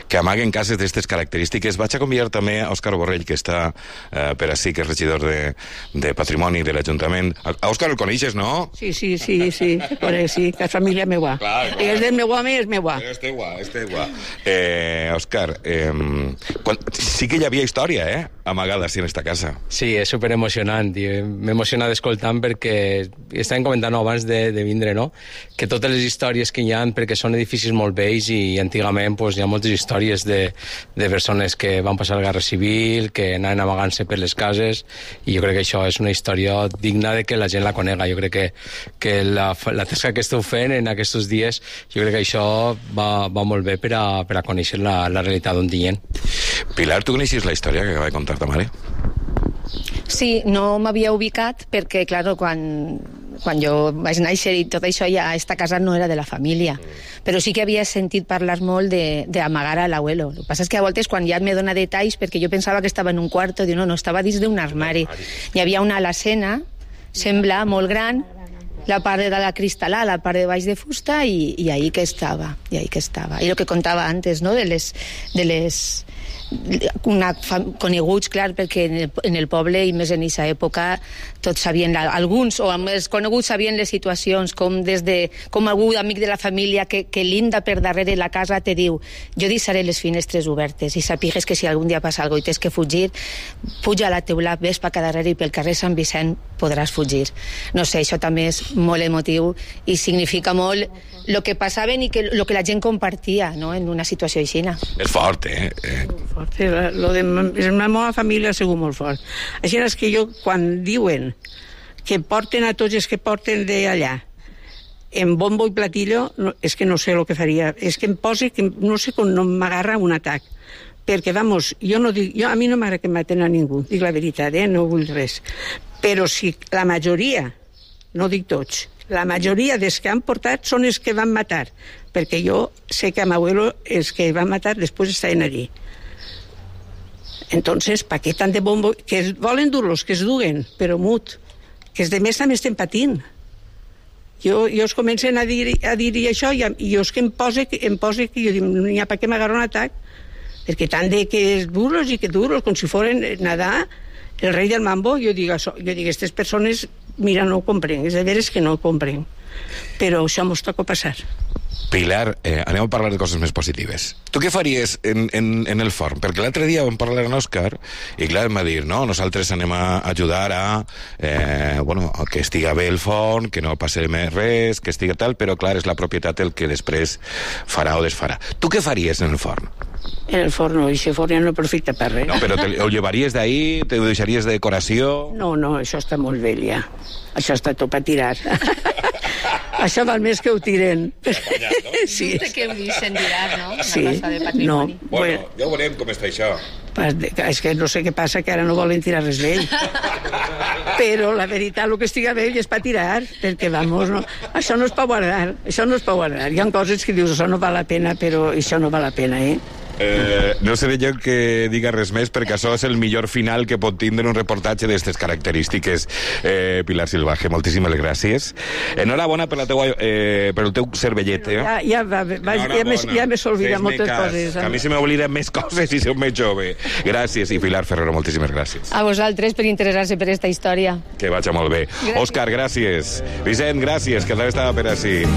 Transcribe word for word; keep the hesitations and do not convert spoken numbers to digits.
que amaguen cases d'aquestes característiques. Vaig a convidar també a Òscar Borrell, que està eh, per ací, que és regidor de, de Patrimoni de l'Ajuntament. A Òscar el coneixes, no? Sí, sí, sí, sí, però sí, que és família meua. Clar, clar. I és del meu home, és meua. És teua, és teua. Eh, Òscar, eh, quan... sí que hi havia història, eh?, amagada en esta casa. Sí, és superemocionant, i m'he emocionat escoltant perquè estàvem comentant abans de, de vindre, no?, que totes les històries que hi ha, perquè són edificis molt vells i antigament pues, hi ha moltes històries de, de persones que van passar la Guerra Civil, que anaven amagant-se per les cases, i jo crec que això és una història digna de que la gent la conega. Jo crec que, que la, la tasca que esteu fent en aquests dies, jo crec que això va, va molt bé per a, per a conèixer la, la realitat on dient. Pilar, tu coneixies la història que acaba de contar ta mare? Sí, no m'havia ubicat perquè, clar, quan, quan jo vaig néixer i tot això, ja esta casa no era de la família. Però sí que havia sentit parlar molt d'amagar a l'abuelo. El que passa és que a voltes, quan ja me dona detalls, perquè jo pensava que estava en un quarto, diu, no, no, estava dins d'un armari. Hi havia una alacena, sembla, molt gran, la part de la cristal·là, la part de baix de fusta, i, i ahí que estava, i ahí que estava. I el que contava antes, no?, de les... De les una, coneguts, clar, perquè en el, en el poble i més en aquesta època tots sabien, alguns o els coneguts sabien les situacions, com des de com algú amic de la família que, que linda per darrere la casa te diu, jo deixaré les finestres obertes i sapigues que si algun dia passa alguna cosa i tens que fugir, puja a la teula, ves per darrere i pel carrer Sant Vicent podràs fugir. No sé, això també és molt emotiu i significa molt el que passaven i el que la gent compartia, no?, en una situació així. És fort, eh? eh. Fort, lo de la meva família ha sigut molt fort. Així és que jo, quan diuen que porten a tots els que porten d'allà en bombo i platillo, no, és que no sé el que faria. És que em posa, que no sé com no m'agarra un atac. Perquè, vamos, jo no dic, jo, a mi no m'agrada que maten a ningú, dic la veritat, eh? No vull res. Però si la majoria, no dic tots, la majoria dels que han portat són els que van matar, perquè jo sé que a m'abuelo els que van matar després estaven allí. Entonces, ¿para qué tant de bombo? Que es, volen dur-los, que es duguen, però mut. Que els demés també estem patint. Jo, jo es comencen a dir, a dir això i, i jo és que em posa, em posa que jo dic, no hi ha per què m'agarra un atac, perquè tant de que és duros i que duros, com si foren nadar el rei del mambo, jo dic, això, jo dic, aquestes persones, mira, no ho compren, és de veres que no ho compren, però això mos toca passar. Pilar, eh, anem a parlar de coses més positives. Tu què faries en, en, en el forn? Perquè l'altre dia vam parlar amb Òscar i clar, em va dir, no, nosaltres anem a ajudar a, eh, bueno, que estiga bé el forn, que no passi més res, que estiga tal, però clar, és la propietat el que després farà o desfarà. Tu què faries en el forn? En el forn, no, aquest forn ja no aprofita per res. No, però te, ho llevaries d'ahí? Te ho deixaries de decoració? No, no, això està molt vell ja. Això està tot per tirar. Això val més que ho tiren. Sí. No sé què ho deixen tirar, no? Una sí. cosa de patrimoni. No. Bueno, bueno, ja veurem com està això. És que no sé què passa, que ara no volen tirar res vell. Però la veritat, el que estiga vell és per tirar, perquè, vamos, no, això no és per guardar, això no és per guardar. Hi ha coses que dius, això no val la pena, però això no val la pena, eh? Eh, no seré jo que diga res més, perquè això és el millor final que pot tindre un reportatge d'aquestes característiques. eh, Pilar Silvaje, moltíssimes gràcies. Enhorabona per, la teua, eh, per el teu cervellet, eh? Ja, ja, va, va, ja, me, ja me s'olvida moltes coses. A mi se m'obliden més coses i soc més jove. Gràcies, i Pilar Ferrero, moltíssimes gràcies. A vosaltres per interessar-se per esta història. Que vaig molt bé. Òscar, gràcies. Vicent, gràcies, que també estava per ací.